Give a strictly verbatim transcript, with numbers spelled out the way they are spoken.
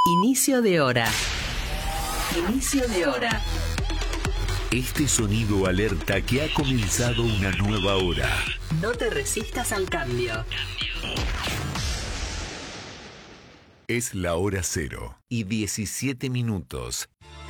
Inicio de hora. Inicio de hora. Este sonido alerta que ha comenzado una nueva hora. No te resistas al cambio. Es la hora cero y diecisiete minutos.